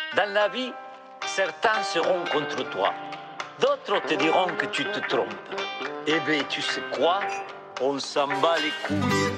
Dans la vie, certains seront contre toi. D'autres te diront que tu te trompes. Eh bien, tu sais quoi? On s'en bat les couilles.